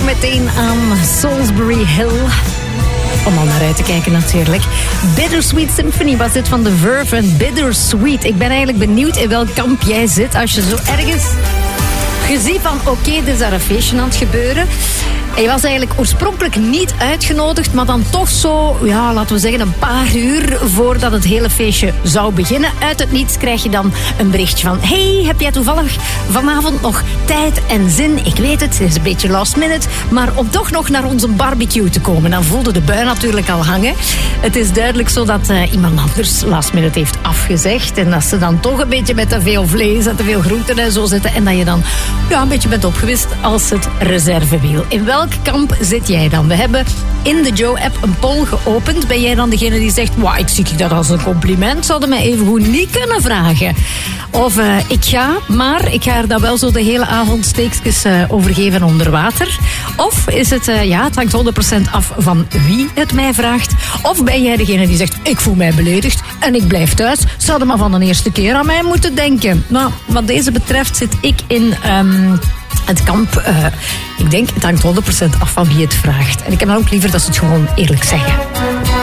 meteen aan Salisbury Hill. Om al naar uit te kijken natuurlijk. Bittersweet Symphony was dit van The Verve en Bittersweet. Ik ben eigenlijk benieuwd in welk kamp jij zit als je zo ergens... Je ziet van, oké, dit is daar een feestje aan het gebeuren. En je was eigenlijk oorspronkelijk niet uitgenodigd, maar dan toch zo, ja, laten we zeggen, een paar uur voordat het hele feestje zou beginnen. Uit het niets krijg je dan een berichtje van, hey, heb jij toevallig vanavond nog tijd en zin? Ik weet het is een beetje last minute, maar om toch nog naar onze barbecue te komen. Dan voelde de bui natuurlijk al hangen. Het is duidelijk zo dat iemand anders last minute heeft afgezegd. En dat ze dan toch een beetje met te veel vlees en te veel groenten en zo zitten. En dat je dan ja, een beetje bent opgewist als het reservewiel. In welk kamp zit jij dan? We hebben in de Joe-app een poll geopend. Ben jij dan degene die zegt, wow, ik zie dat als een compliment? Zouden mij even goed niet kunnen vragen. Of ik ga er dan wel zo de hele avond steekjes over geven onder water. Of is het, het hangt 100% af van wie het mij vraagt. Of ben jij degene die zegt, ik voel mij beledigd en ik blijf thuis. Zouden maar van de eerste keer aan mij moeten denken. Nou, wat deze betreft zit ik in... het kamp, ik denk, het hangt 100% af van wie het vraagt. En ik heb dan ook liever dat ze het gewoon eerlijk zeggen.